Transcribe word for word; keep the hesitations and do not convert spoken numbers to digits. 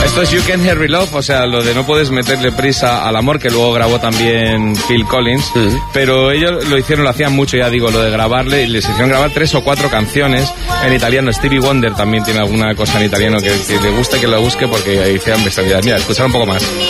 Esto es You Can't Hurry Love, o sea, lo de no puedes meterle prisa al amor, que luego grabó también Phil Collins, Mm. pero ellos lo hicieron, lo hacían mucho, ya digo, lo de grabarle, y les hicieron grabar tres o cuatro canciones en italiano. Stevie Wonder también tiene alguna cosa en italiano que, que le guste, que lo busque, porque hicieron bestialidad. Mira, escuchar un poco más.